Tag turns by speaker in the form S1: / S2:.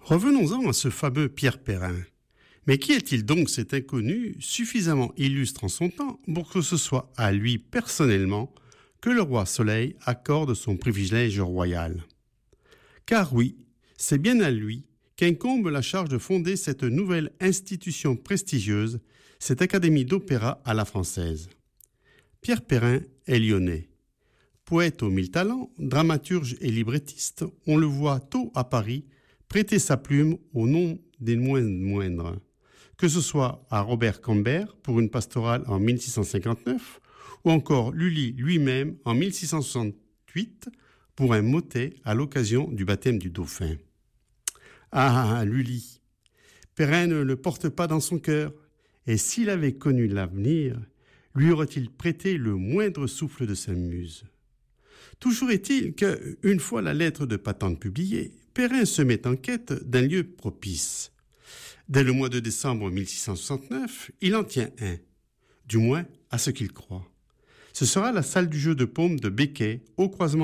S1: Revenons-en à ce fameux Pierre Perrin. Mais qui est-il donc cet inconnu suffisamment illustre en son temps pour que ce soit à lui personnellement que le roi Soleil accorde son privilège royal? Car oui, c'est bien à lui qu'incombe la charge de fonder cette nouvelle institution prestigieuse, cette académie d'opéra à la française. Pierre Perrin est lyonnais. Poète aux 1000 talents, dramaturge et librettiste, on le voit tôt à Paris prêter sa plume au nom des moindres. Que ce soit à Robert Cambert pour une pastorale en 1659 ou encore Lully lui-même en 1668 pour un motet à l'occasion du baptême du dauphin. Ah, Lully! Perrin ne le porte pas dans son cœur, et s'il avait connu l'avenir, lui aurait-il prêté le moindre souffle de sa muse? Toujours est-il que, une fois la lettre de patente publiée, Perrin se met en quête d'un lieu propice. Dès le mois de décembre 1669, il en tient un, du moins à ce qu'il croit. Ce sera la salle du jeu de paume de Becquet, au croisement